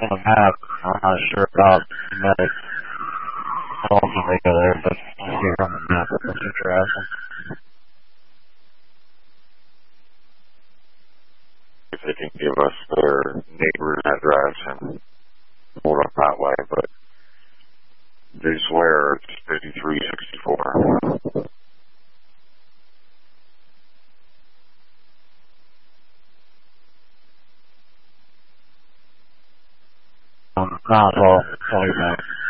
on the map. I'm not sure about the medic. How often they go there, but I see it on the map. That's what you're asking. If they can give us their neighbor's address and hold up that way, but they swear it's 5364. Not at all. Call you back.